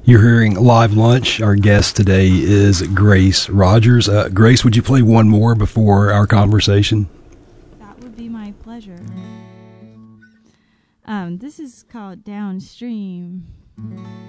You're hearing Live Lunch. Our guest today is Grace Rogers. Grace, would you play one more before our conversation? That would be my pleasure. This is called Downstream.